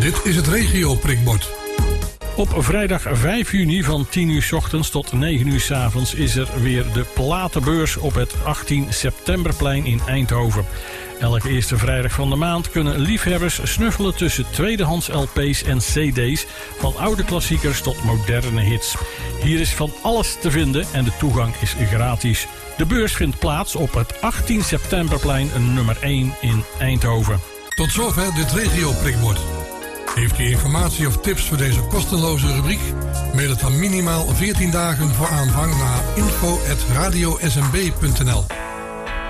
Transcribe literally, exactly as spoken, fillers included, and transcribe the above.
Dit is het regio prikbord. Op vrijdag vijf juni van tien uur 's ochtends tot negen uur 's avonds is er weer de platenbeurs op het achttien septemberplein in Eindhoven. Elke eerste vrijdag van de maand kunnen liefhebbers snuffelen tussen tweedehands L P's en C D's, van oude klassiekers tot moderne hits. Hier is van alles te vinden en de toegang is gratis. De beurs vindt plaats op het achttien septemberplein nummer één in Eindhoven. Tot zover dit regio prikbord. Heeft u informatie of tips voor deze kosteloze rubriek? Mail het dan minimaal veertien dagen voor aanvang naar info at radio s m b punt n l.